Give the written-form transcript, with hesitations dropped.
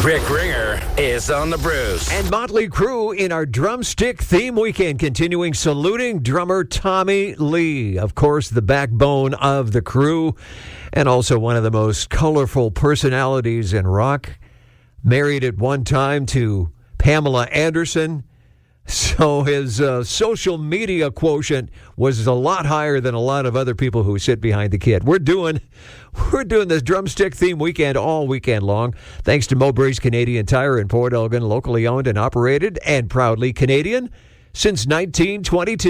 Rick Ringer is on the Brews. And Motley Crue in our Drumstick Theme Weekend, continuing saluting drummer Tommy Lee. Of course, the backbone of the Crue, and also one of the most colorful personalities in rock. Married at one time to Pamela Anderson. So his social media quotient was a lot higher than a lot of other people who sit behind the kit. We're doing this Drumstick Theme Weekend all weekend long. Thanks to Mowbray's Canadian Tire in Port Elgin, locally owned and operated and proudly Canadian since 1922.